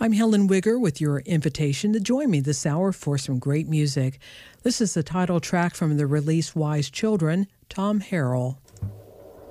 I'm Helen Wigger with your invitation to join me this hour for some great music. This is the title track from the release Wise Children, Tom Harrell.